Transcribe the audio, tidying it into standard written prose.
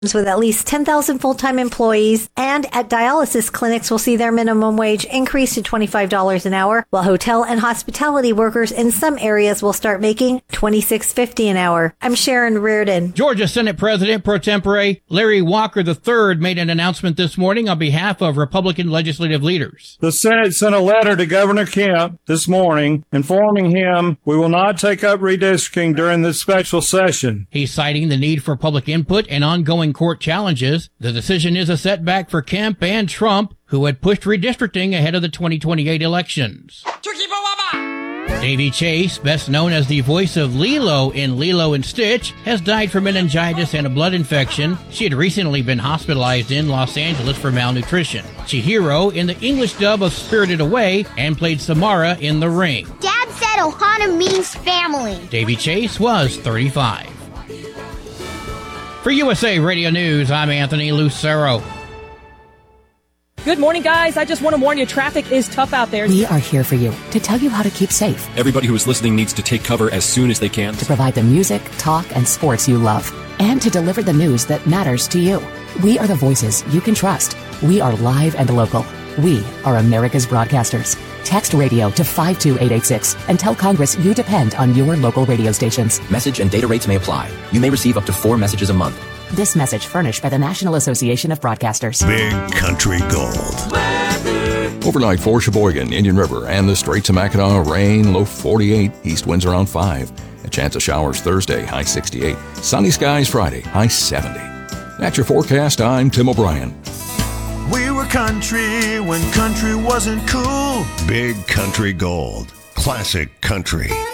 with at least 10,000 full-time employees, and at dialysis clinics will see their minimum wage increase to $25 an hour, while hotel and hospitality workers in some areas will start making $26.50 an hour. I'm Sharon Reardon. Georgia Senate President pro tempore Larry Walker III made an announcement this morning on behalf of Republican legislative leaders. The Senate sent a letter to Governor Kemp this morning informing him we will not take up redistricting during this special session. He's citing the need for public input and ongoing court challenges. The decision is a setback for Kemp and Trump, who had pushed redistricting ahead of the 2028 elections. Davy Chase, best known as the voice of Lilo in Lilo and Stitch, has died from meningitis and a blood infection. She had recently been hospitalized in Los Angeles for malnutrition. Chihiro in the English dub of Spirited Away and played Samara in The Ring. Dad said Ohana means family. Davy Chase was 35. For USA Radio News, I'm Anthony Lucero. Good morning, guys. I just want to warn you, traffic is tough out there. We are here for you to tell you how to keep safe. Everybody who is listening needs to take cover as soon as they can. To provide the music, talk, and sports you love. And to deliver the news that matters to you. We are the voices you can trust. We are live and local. We are America's broadcasters. Text radio to 52886 and tell Congress you depend on your local radio stations. Message and data rates may apply. You may receive up to 4 messages a month. This message furnished by the National Association of Broadcasters. Big Country Gold. Overnight for Sheboygan, Indian River, and the Straits of Mackinac, rain, low 48, east winds around 5. A chance of showers Thursday, high 68. Sunny skies Friday, high 70. That's your forecast. I'm Tim O'Brien. We were country when country wasn't cool. Big Country Gold. Classic country.